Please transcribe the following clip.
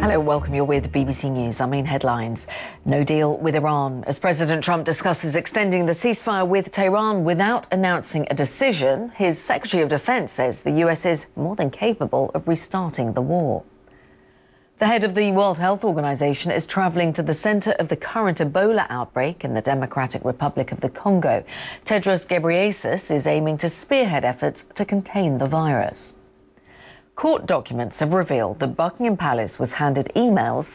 Hello, welcome. You're with BBC News. Our main headlines. No deal with Iran. As President Trump discusses extending the ceasefire with Tehran without announcing a decision, his Secretary of Defense says the US is more than capable of restarting the war. The head of the World Health Organization is traveling to the center of the current Ebola outbreak in the Democratic Republic of the Congo. Tedros Ghebreyesus is aiming to spearhead efforts to contain the virus. Court documents have revealed that Buckingham Palace was handed emails